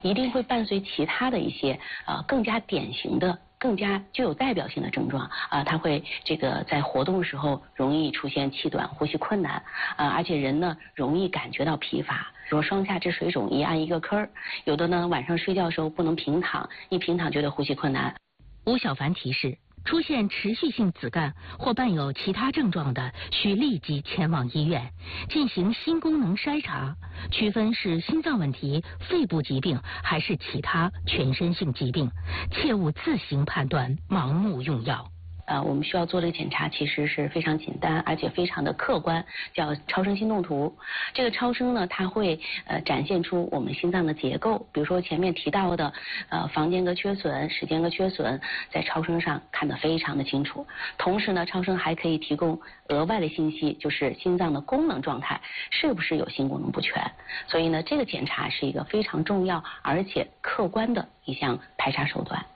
一定会伴随其他的一些更加典型的、更加具有代表性的症状它会在活动的时候容易出现气短、呼吸困难而且人呢容易感觉到疲乏。说双下肢水肿一按一个坑，有的呢晚上睡觉的时候不能平躺，一平躺觉得呼吸困难。 吴小凡提示，出现持续性子干或伴有其他症状的，需立即前往医院进行心功能筛查，区分是心脏问题、肺部疾病还是其他全身性疾病，切勿自行判断，盲目用药。 我们需要做的检查其实是非常简单，而且非常的客观，叫超声心动图。这个超声呢，它会展现出我们心脏的结构，比如说前面提到的房间隔缺损、室间隔缺损，在超声上看得非常的清楚。同时呢，超声还可以提供额外的信息，就是心脏的功能状态是不是有心功能不全。所以呢，这个检查是一个非常重要而且客观的一项排查手段。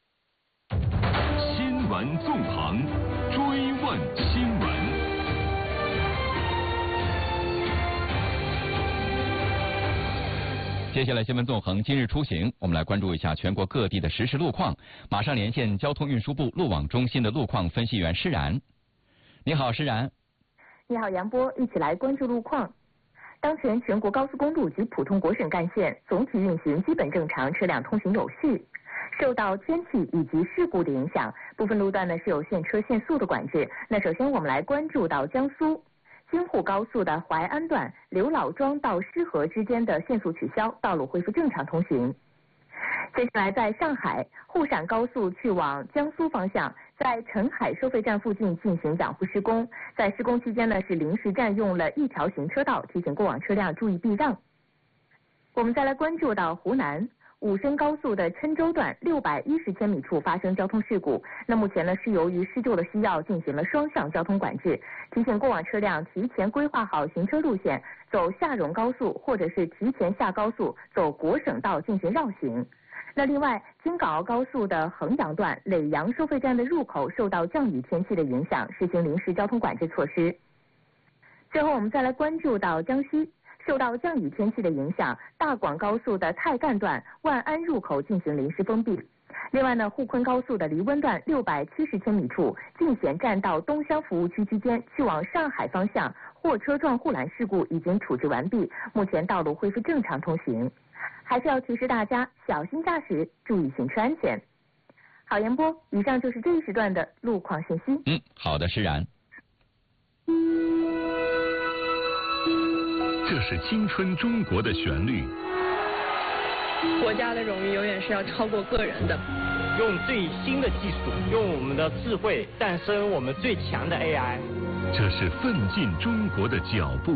新闻纵横，追问新闻。 接下来新闻纵横今日出行，我们来关注一下全国各地的实时路况。马上连线交通运输部路网中心的路况分析员施然。你好，施然。 你好，杨波，一起来关注路况。当前全国高速公路及普通国省干线总体运行基本正常，车辆通行有序。受到天气以及事故的影响，部分路段呢是有限车限速的管制。那首先我们来关注到江苏京沪高速的淮安段刘老庄到施河之间的限速取消，道路恢复正常通行。接下来在上海沪陕高速去往江苏方向，在澄海收费站附近进行养护施工，在施工期间呢是临时占用了一条行车道，提醒过往车辆注意避让。我们再来关注到湖南武深高速的郴州段610千米处发生交通事故，那目前呢是由于施救的需要进行了双向交通管制，提醒过往车辆提前规划好行车路线，走下蓉高速或者是提前下高速走国省道进行绕行。那另外，京港澳高速的衡阳段耒阳收费站的入口受到降雨天气的影响，实行临时交通管制措施。最后我们再来关注到江西受到降雨天气的影响，大广高速的太干段万安入口进行临时封闭。另外呢，沪昆高速的黎温段670千米处进贤站到东乡服务区之间去往上海方向货车撞护栏事故已经处置完毕，目前道路恢复正常通行。还是要提示大家小心驾驶，注意行车安全。好，杨波，以上就是这一时段的路况信息。 好的，施然。 这是青春中国的旋律。 国家的荣誉永远是要超过个人的。 用最新的技术，用我们的智慧诞生我们最强的 AI。 这是奋进中国的脚步。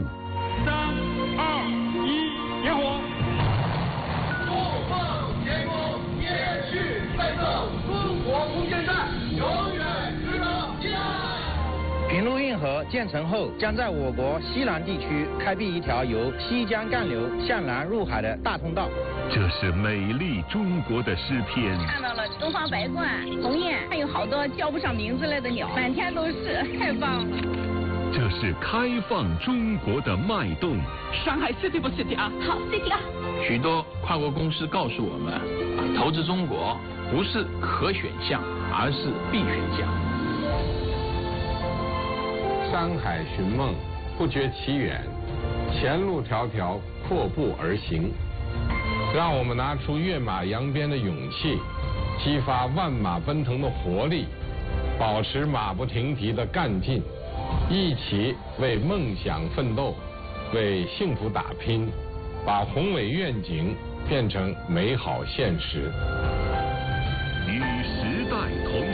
3、2、1，点火！怒放前锋，延续奋斗，中国空间站永远值得期待。 平陆运河建成后，将在我国西南地区开辟一条由西江干流向南入海的大通道。 这是美丽中国的诗篇。 看到了东方白鹳、鸿雁，还有好多叫不上名字来的鸟，满天都是，太棒了。 这是开放中国的脉动。 上海 City 不 City 啊？ 好 City 啊！ 许多跨国公司告诉我们，投资中国不是可选项，而是必选项。 山海寻梦，不觉其远，前路迢迢，阔步而行。让我们拿出跃马扬鞭的勇气，激发万马奔腾的活力，保持马不停蹄的干劲，一起为梦想奋斗，为幸福打拼，把宏伟愿景变成美好现实。 与时代同